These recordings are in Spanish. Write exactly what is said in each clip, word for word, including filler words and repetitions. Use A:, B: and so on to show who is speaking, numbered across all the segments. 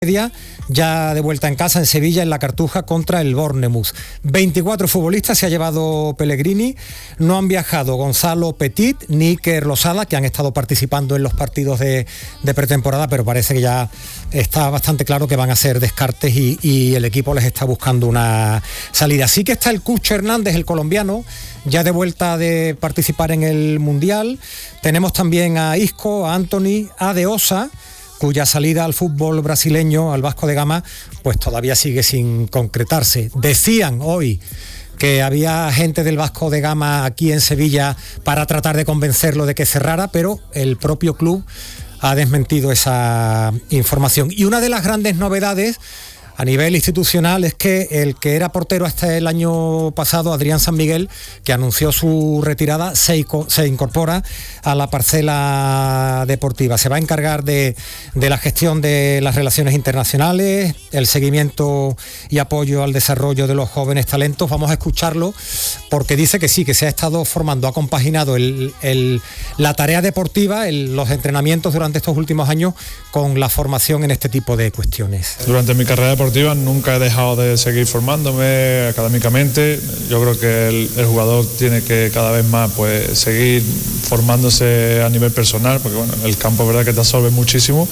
A: media, ya de vuelta en casa en Sevilla, en la Cartuja, contra el Bournemouth. veinticuatro futbolistas se ha llevado Pellegrini. No han viajado Gonzalo Petit ni Iker Losada, que han estado participando en los partidos de, de pretemporada, pero parece que ya está bastante claro que van a ser descartes y, y el equipo les está buscando una salida. Sí que está el Cucho Hernández, el colombiano, ya de vuelta de participar en el Mundial. Tenemos también a Isco, a Anthony, a De Osa, cuya salida al fútbol brasileño, al Vasco de Gama, pues todavía sigue sin concretarse. Decían hoy que había gente del Vasco de Gama aquí en Sevilla para tratar de convencerlo de que cerrara, pero el propio club ha desmentido esa información. Y una de las grandes novedades a nivel institucional es que el que era portero hasta el año pasado, Adrián San Miguel, que anunció su retirada, se, se incorpora a la parcela deportiva. Se va a encargar de, de la gestión de las relaciones internacionales, el seguimiento y apoyo al desarrollo de los jóvenes talentos. Vamos a escucharlo porque dice que sí, que se ha estado formando, ha compaginado el, el, la tarea deportiva, el, los entrenamientos durante estos últimos años con la formación en este tipo de cuestiones.
B: Durante mi carrera deportiva nunca he dejado de seguir formándome académicamente. Yo creo que el, el jugador tiene que cada vez más pues seguir formándose a nivel personal, porque bueno, el campo es verdad que te absorbe muchísimo,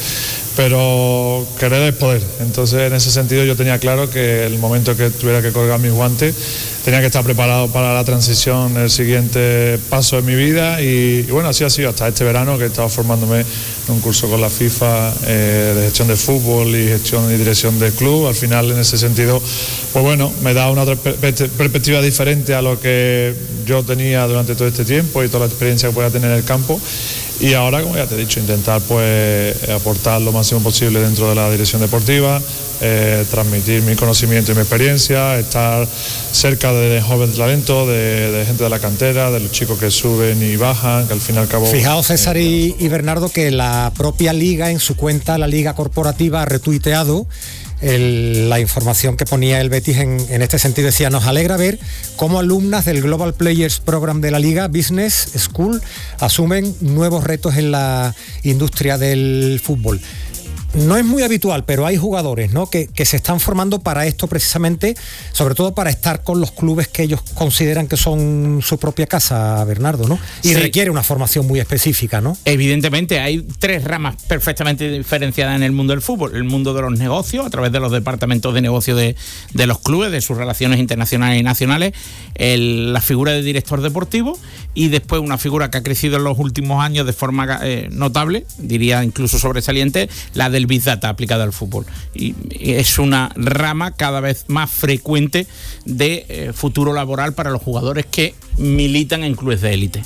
B: pero querer es poder. Entonces en ese sentido yo tenía claro que el momento que tuviera que colgar mis guantes tenía que estar preparado para la transición, el siguiente paso de mi vida y, y bueno, así ha sido hasta este verano, que he estado formándome en un curso con la FIFA eh, de gestión de fútbol y gestión y dirección del club. Al final, en ese sentido, pues bueno, me da una perspectiva diferente a lo que yo tenía durante todo este tiempo y toda la experiencia que pueda tener en el campo. Y ahora, como ya te he dicho, intentar pues aportar lo máximo posible dentro de la dirección deportiva, eh, transmitir mi conocimiento y mi experiencia, estar cerca de jóvenes talentos, de, de gente de la cantera, de los chicos que suben y bajan, que al fin y al cabo...
A: Fijaos, César eh, y, y Bernardo, que la propia Liga, en su cuenta, la Liga Corporativa, ha retuiteado El, la información que ponía el Betis en, en este sentido. Decía: nos alegra ver cómo alumnas del Global Players Program de la Liga Business School asumen nuevos retos en la industria del fútbol. No es muy habitual, pero hay jugadores, ¿no?, que, que se están formando para esto precisamente, sobre todo para estar con los clubes que ellos consideran que son su propia casa, Bernardo, ¿no? Y sí, requiere una formación muy específica, ¿no?
C: Evidentemente, hay tres ramas perfectamente diferenciadas en el mundo del fútbol. El mundo de los negocios, a través de los departamentos de negocio de, de los clubes, de sus relaciones internacionales y nacionales, el, la figura de director deportivo, y después una figura que ha crecido en los últimos años de forma eh, notable, diría incluso sobresaliente, la de el Big Data aplicado al fútbol, y es una rama cada vez más frecuente de eh, futuro laboral para los jugadores que militan en clubes de élite.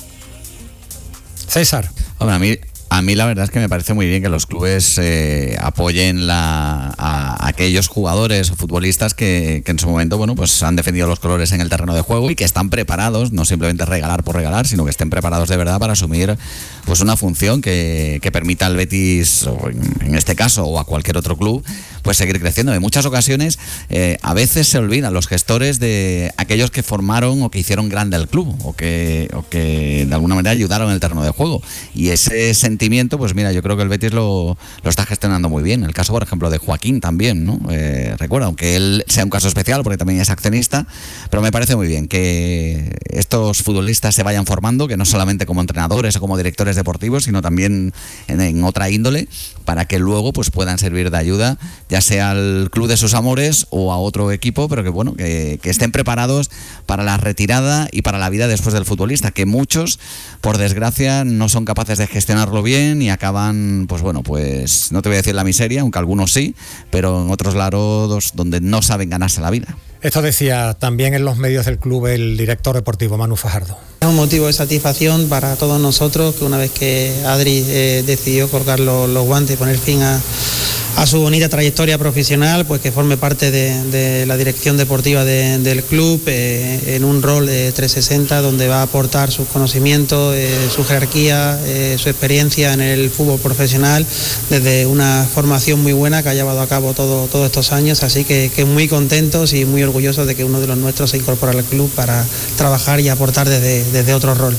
A: César.
D: Hombre, a mí A mí la verdad es que me parece muy bien que los clubes eh, apoyen la, a, a aquellos jugadores o futbolistas que, que en su momento, bueno, pues han defendido los colores en el terreno de juego y que están preparados, no simplemente regalar por regalar, sino que estén preparados de verdad para asumir pues una función que, que permita al Betis, o en, en este caso, o a cualquier otro club, pues seguir creciendo. En muchas ocasiones, eh, a veces se olvidan los gestores de aquellos que formaron o que hicieron grande el club, o que, o que de alguna manera ayudaron en el terreno de juego. Y ese sentimiento, pues mira, yo creo que el Betis lo, lo está gestionando muy bien. El caso, por ejemplo, de Joaquín también, ¿no? Eh, recuerda, aunque él sea un caso especial, porque también es accionista, pero me parece muy bien que estos futbolistas se vayan formando, que no solamente como entrenadores o como directores deportivos, sino también en, en otra índole, para que luego pues puedan servir de ayuda, ya sea al club de sus amores o a otro equipo, pero que bueno, que, que estén preparados para la retirada y para la vida después del futbolista, que muchos, por desgracia, no son capaces de gestionarlo bien y acaban, pues bueno, pues no te voy a decir la miseria, aunque algunos sí, pero en otros lados donde no saben ganarse la vida.
A: Esto decía también en los medios del club el director deportivo, Manu Fajardo.
E: Es un motivo de satisfacción para todos nosotros que una vez que Adri eh, decidió colgar los, los guantes y poner fin a, a su bonita trayectoria profesional, pues que forme parte de, de la dirección deportiva de, del club eh, en un rol de trescientos sesenta, donde va a aportar sus conocimientos, eh, su jerarquía, eh, su experiencia en el fútbol profesional, desde una formación muy buena que ha llevado a cabo todo, todos estos años, así que, que muy contentos y muy orgullosos de que uno de los nuestros se incorpora al club para trabajar y aportar desde, desde otro rol.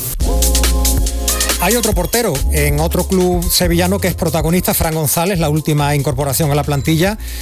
A: Hay otro portero en otro club sevillano que es protagonista, Fran González, la última incorporación a la plantilla.